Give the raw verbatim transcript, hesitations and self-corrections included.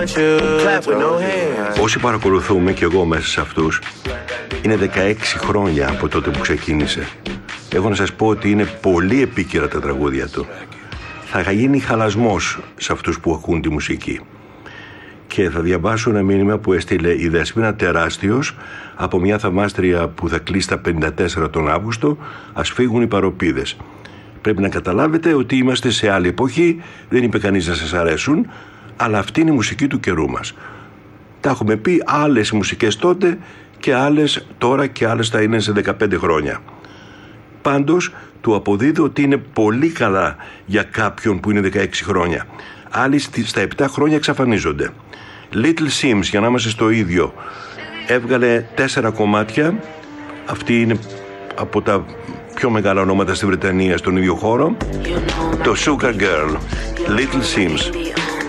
Όσοι παρακολουθούμε και εγώ μέσα σε αυτούς, είναι δεκαέξι χρόνια από τότε που ξεκίνησε. Έχω να σας πω ότι είναι πολύ επίκαιρα τα τραγούδια του. Θα γίνει χαλασμός σε αυτούς που ακούν τη μουσική. Και θα διαβάσω ένα μήνυμα που έστειλε η Δεσπόινα Τεράστιος από μια θαυμάστρια που θα κλείσει τα πενήντα τέσσερα τον Αύγουστο. Ας φύγουν οι παροπίδες. Πρέπει να καταλάβετε ότι είμαστε σε άλλη εποχή, δεν είπε κανείς να σας αρέσουν, αλλά αυτή είναι η μουσική του καιρού μας. Τα έχουμε πει, άλλες μουσικές τότε και άλλες τώρα και άλλες θα είναι σε δεκαπέντε χρόνια. Πάντως, του αποδίδω ότι είναι πολύ καλά για κάποιον που είναι δεκαέξι χρόνια. Άλλοι στα επτά χρόνια εξαφανίζονται. Little Sims, για να είμαστε στο ίδιο, έβγαλε τέσσερα κομμάτια. Αυτή είναι από τα πιο μεγάλα ονόματα στη Βρετανία στον ίδιο χώρο. Το Sugar Girl, Little Sims.